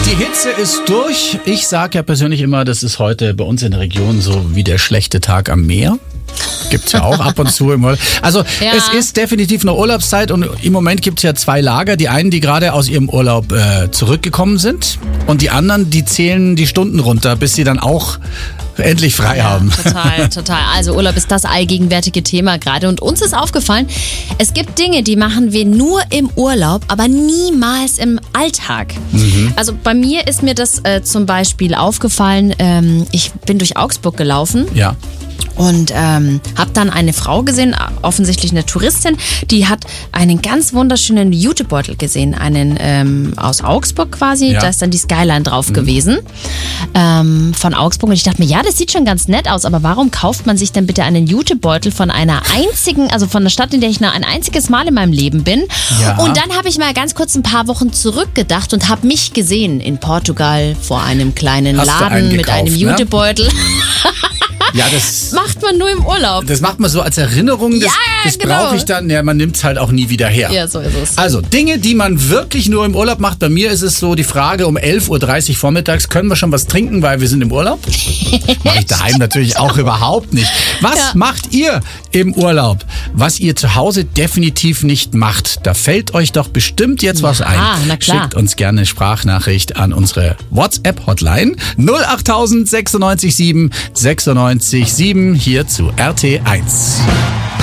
Die Hitze ist durch. Ich sage ja persönlich immer, das ist heute bei uns in der Region so wie der schlechte Tag am Meer. Gibt's ja auch ab und zu im Urlaub. Also Es ist definitiv eine Urlaubszeit und im Moment gibt's ja zwei Lager. Die einen, die gerade aus ihrem Urlaub zurückgekommen sind und die anderen, die zählen die Stunden runter, bis sie dann auch endlich frei haben. Total. Also Urlaub ist das allgegenwärtige Thema gerade. Und uns ist aufgefallen, es gibt Dinge, die machen wir nur im Urlaub, aber niemals im Alltag. Also bei mir ist mir das zum Beispiel aufgefallen, ich bin durch Augsburg gelaufen. Ja. Und habe dann eine Frau gesehen, offensichtlich eine Touristin, die hat einen ganz wunderschönen Jutebeutel gesehen, einen aus Augsburg quasi, da ist dann die Skyline drauf gewesen von Augsburg. Und ich dachte mir, ja, das sieht schon ganz nett aus, aber warum kauft man sich denn bitte einen Jutebeutel von einer einzigen, also von der Stadt, in der ich nur ein einziges Mal in meinem Leben bin? Ja. Und dann habe ich mal ganz kurz ein paar Wochen zurückgedacht und habe mich gesehen in Portugal vor einem kleinen Laden mit einem Jutebeutel. Ne? Ja, das macht man nur im Urlaub. Das macht man so als Erinnerung. Das brauche ich dann. Ja, man nimmt es halt auch nie wieder her. Ja, so ist es. Also Dinge, die man wirklich nur im Urlaub macht. Bei mir ist es so die Frage um 11.30 Uhr vormittags, können wir schon was trinken, weil wir sind im Urlaub? Mache ich daheim natürlich auch überhaupt nicht. Was macht ihr im Urlaub, was ihr zu Hause definitiv nicht macht? Da fällt euch doch bestimmt jetzt was ein. Na klar. Schickt uns gerne eine Sprachnachricht an unsere WhatsApp-Hotline 08000 96 7 96 7 hier zu RT1.